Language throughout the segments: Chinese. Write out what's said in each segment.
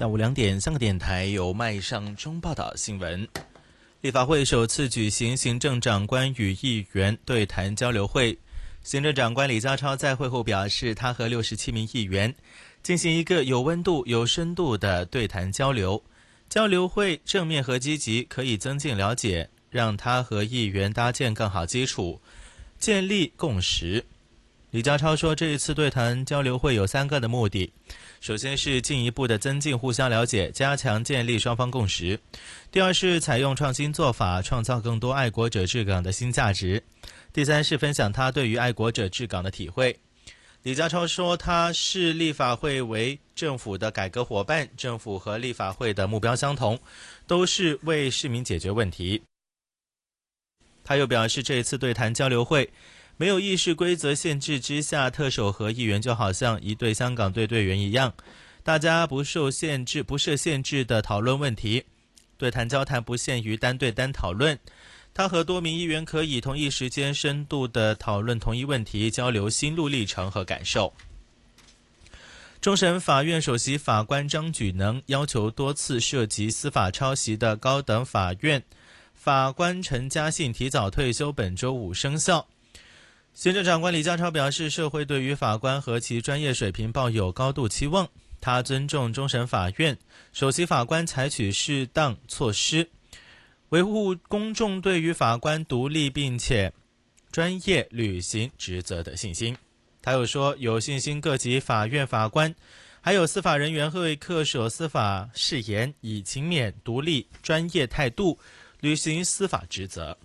下午2点，香港电台由麦尚中报道新闻。立法会首次举行行政长官与议员对谈交流会，行政长官李家超在会后表示，他和67名议员进行一个有温度、有深度的对谈交流。交流会正面和积极，可以增进了解，让他和议员搭建更好基础，建立共识。李家超说，这一次对谈交流会有3个的目的，首先是进一步的增进互相了解，加强建立双方共识；第二是采用创新做法，创造更多爱国者治港的新价值；第三是分享他对于爱国者治港的体会。李家超说，他视立法会为政府的改革伙伴，政府和立法会的目标相同，都是为市民解决问题。他又表示，这一次对谈交流会没有议事规则限制之下，特首和议员就好像一队香港队队员一样，大家不受限制、不设限制的讨论问题。对谈交谈不限于单对单讨论，他和多名议员可以同一时间深度的讨论同一问题，交流心路历程和感受。终审法院首席法官张举能要求多次涉及司法抄袭的高等法院法官陈嘉信提早退休，本周5生效。行政长官李家超表示，社会对于法官和其专业水平抱有高度期望，他尊重终审法院首席法官采取适当措施，维护公众对于法官独立并且专业履行职责的信心。他又说，有信心各级法院法官还有司法人员会恪守司法誓言，以勤勉、独立、专业态度履行司法职责。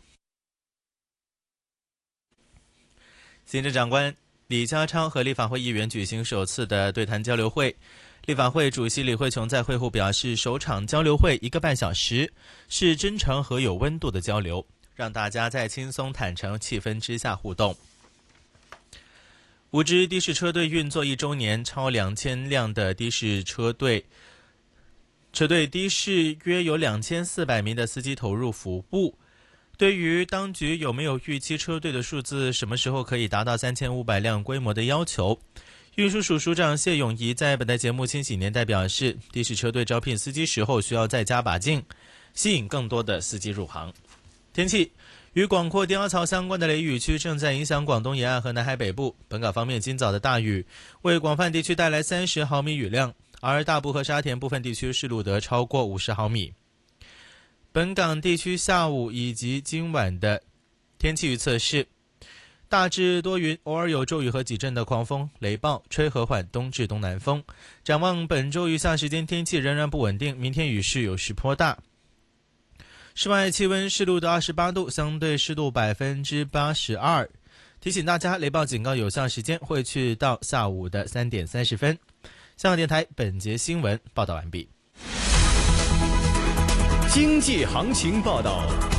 行政长官李家超和立法会议员举行首次的对谈交流会，立法会主席李慧琼在会后表示，首场交流会1个半小时，是真诚和有温度的交流，让大家在轻松坦诚气氛之下互动。5支的士车队运作1周年，超2000辆的的士车队的士约有2400名的司机投入服务。对于当局有没有预期车队的数字什么时候可以达到3500辆规模的要求，运输署署长谢永仪在本台节目《千禧年代》表示，的士车队招聘司机时候需要再加把劲，吸引更多的司机入行。天气，与广阔低压槽相关的雷雨区正在影响广东沿岸和南海北部。本港方面，今早的大雨为广泛地区带来30毫米雨量，而大埔和沙田部分地区是录得超过50毫米。本港地区下午以及今晚的天气预测是大致多云，偶尔有骤雨和几阵的狂风雷暴，吹和缓东至东南风。展望本周余下时间天气仍然不稳定，明天雨势有时颇大。室外气温是录得28度，相对湿度82%。提醒大家，雷暴警告有效时间会去到下午的3点30分。香港电台本节新闻报道完毕。 经济行情报道。